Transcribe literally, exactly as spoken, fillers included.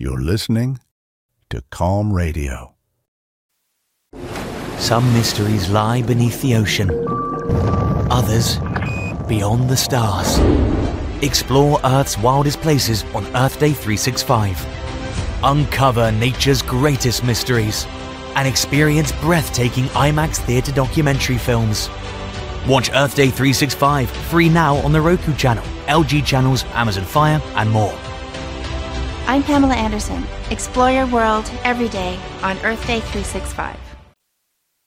You're listening to Calm Radio. Some mysteries lie beneath the ocean. Others beyond the stars. Explore Earth's wildest places on Earth Day three sixty-five. Uncover nature's greatest mysteries and experience breathtaking IMAX theatre documentary films. Watch Earth Day three sixty-five free now on the Roku channel, L G channels, Amazon Fire, and more. I'm Pamela Anderson. Explore your world every day on Earth Day three sixty-five.